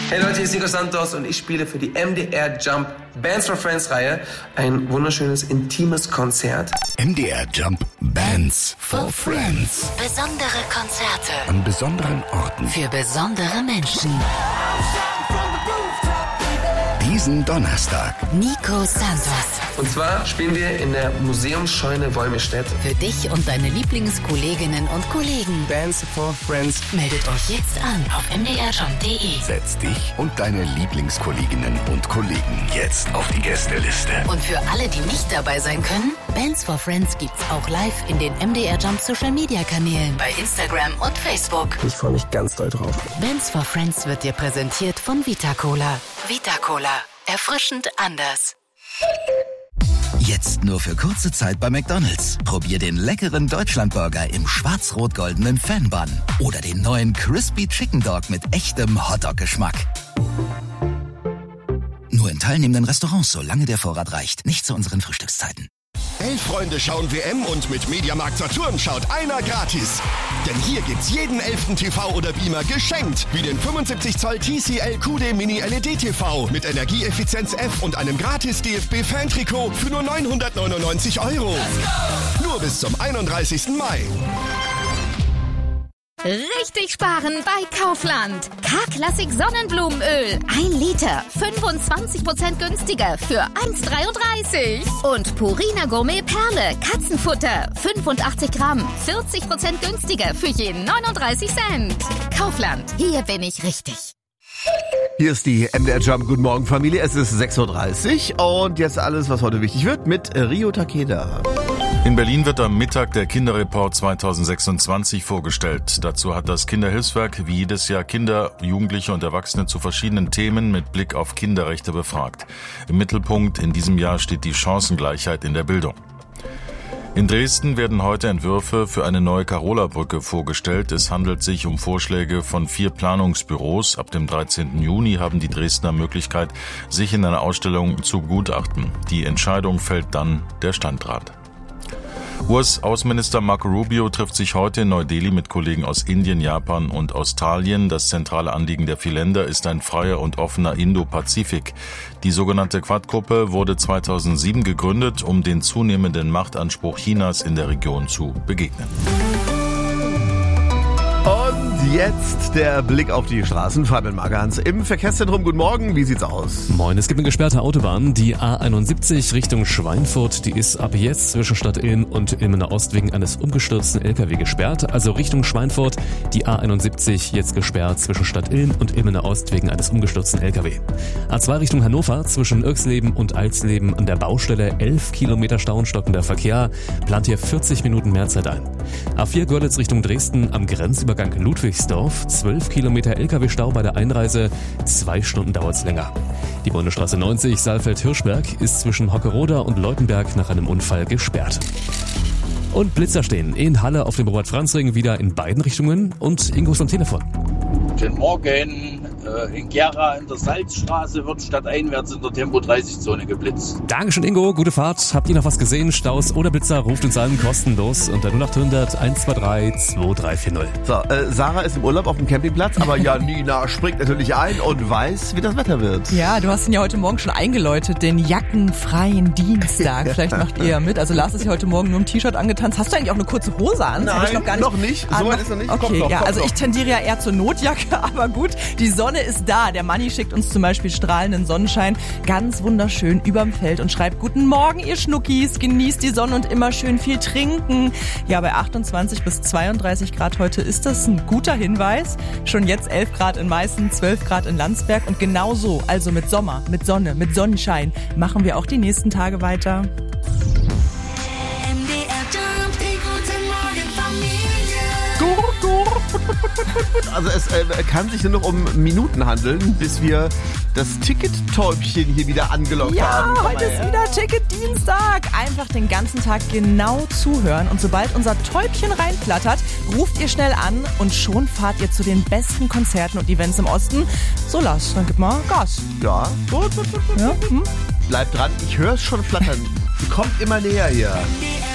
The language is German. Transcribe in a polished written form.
Hey Leute, hier ist Nico Santos und ich spiele für die MDR Jump Bands for Friends Reihe ein wunderschönes, intimes Konzert. MDR Jump Bands for Friends. Besondere Konzerte An besonderen Orten. für besondere Menschen. Diesen Donnerstag. Nico Santos. Und zwar spielen wir in der Museumsscheune Wolmirstedt. Für dich und deine Lieblingskolleginnen und Kollegen. Bands for Friends. Meldet euch jetzt an auf mdrjump.de. Setz dich und deine Lieblingskolleginnen und Kollegen jetzt auf die Gästeliste. Und für alle, die nicht dabei sein können, Bands for Friends gibt's auch live in den MDR Jump Social Media Kanälen bei Instagram und Facebook. Ich freue mich ganz doll drauf. Bands for Friends wird dir präsentiert von Vita Cola. Vita Cola. Erfrischend anders. Jetzt nur für kurze Zeit bei McDonald's. Probier den leckeren Deutschlandburger im schwarz-rot-goldenen Fan-Bun. Oder den neuen Crispy Chicken Dog mit echtem Hotdog-Geschmack. Nur in teilnehmenden Restaurants, solange der Vorrat reicht. Nicht zu unseren Frühstückszeiten. 11 Freunde schauen WM und mit Mediamarkt Saturn schaut einer gratis. Denn hier gibt's jeden 11. TV oder Beamer geschenkt. Wie den 75 Zoll TCL QD Mini LED TV mit Energieeffizienz F und einem gratis DFB-Fan-Trikot für nur 999 €. Nur bis zum 31. Mai. Richtig sparen bei Kaufland. K-Klassik Sonnenblumenöl. 1 Liter. 25% günstiger für 1,33. Und Purina Gourmet Perle. Katzenfutter. 85 Gramm. 40% günstiger für je 39 Cent. Kaufland. Hier bin ich richtig. Hier ist die MDR Jump. Guten Morgen, Familie. Es ist 6:30 Uhr und jetzt alles, was heute wichtig wird, mit Rio Takeda. In Berlin wird am Mittag der Kinderreport 2026 vorgestellt. Dazu hat das Kinderhilfswerk wie jedes Jahr Kinder, Jugendliche und Erwachsene zu verschiedenen Themen mit Blick auf Kinderrechte befragt. Im Mittelpunkt in diesem Jahr steht die Chancengleichheit in der Bildung. In Dresden werden heute Entwürfe für eine neue Carola-Brücke vorgestellt. Es handelt sich um Vorschläge von 4 Planungsbüros. Ab dem 13. Juni haben die Dresdner Möglichkeit, sich in einer Ausstellung zu begutachten. Die Entscheidung fällt dann der Stadtrat. US-Außenminister Marco Rubio trifft sich heute in Neu-Delhi mit Kollegen aus Indien, Japan und Australien. Das zentrale Anliegen der 4 Länder ist ein freier und offener Indo-Pazifik. Die sogenannte Quad-Gruppe wurde 2007 gegründet, um den zunehmenden Machtanspruch Chinas in der Region zu begegnen. Und jetzt der Blick auf die Straßen. Fabian Magerhans im Verkehrszentrum. Guten Morgen, wie sieht's aus? Moin, es gibt eine gesperrte Autobahn, die A71 Richtung Schweinfurt. Die ist ab jetzt zwischen Stadt Ilm und Ilmener Ost wegen eines umgestürzten LKW gesperrt. Also Richtung Schweinfurt, die A71 jetzt gesperrt zwischen Stadt Ilm und Ilmener Ost wegen eines umgestürzten LKW. A2 Richtung Hannover zwischen Irxleben und Alsleben an der Baustelle 11 Kilometer Stau und stockender Verkehr. Plant hier 40 Minuten mehr Zeit ein. A4 Görlitz Richtung Dresden am Grenzübergang Ludwigsdorf, 12 Kilometer LKW-Stau bei der Einreise, 2 Stunden dauert's länger. Die Bundesstraße 90 Saalfeld-Hirschberg ist zwischen Hockeroda und Leutenberg nach einem Unfall gesperrt. Und Blitzer stehen in Halle auf dem Robert-Franz-Ring wieder in beiden Richtungen und Ingo ist am Telefon. Guten Morgen. In Gera in der Salzstraße wird stadteinwärts in der Tempo-30-Zone geblitzt. Dankeschön, Ingo. Gute Fahrt. Habt ihr noch was gesehen? Staus oder Blitzer? Ruft uns an, kostenlos unter 0800 123 2340. So, Sarah ist im Urlaub auf dem Campingplatz, aber Janina springt natürlich ein und weiß, wie das Wetter wird. Ja, du hast ihn ja heute Morgen schon eingeläutet, den jackenfreien Dienstag. Vielleicht macht ihr ja mit. Also Lars ist ja heute Morgen nur im T-Shirt angetanzt. Hast du eigentlich auch eine kurze Hose an? Das Nein, noch nicht. So weit ist noch nicht. Okay, kommt ja, noch. ich tendiere ja eher zur Notjacke, aber gut. Die Sonne ist da. Der Manni schickt uns zum Beispiel strahlenden Sonnenschein, ganz wunderschön überm Feld und schreibt: Guten Morgen, ihr Schnuckis, genießt die Sonne und immer schön viel trinken. Ja, bei 28 bis 32 Grad heute ist das ein guter Hinweis. Schon jetzt 11 Grad in Meißen, 12 Grad in Landsberg und genau so, also mit Sommer, mit Sonne, mit Sonnenschein, machen wir auch die nächsten Tage weiter. Also es kann sich nur noch um Minuten handeln, bis wir das Ticket-Täubchen hier wieder angelockt haben. Ja, heute ist wieder Ticket-Dienstag. Einfach den ganzen Tag genau zuhören und sobald unser Täubchen reinflattert, ruft ihr schnell an und schon fahrt ihr zu den besten Konzerten und Events im Osten. So, Lars, dann gib mal Gas. Ja, gut. Ja? Bleibt dran, ich höre es schon flattern. Sie kommt immer näher hier.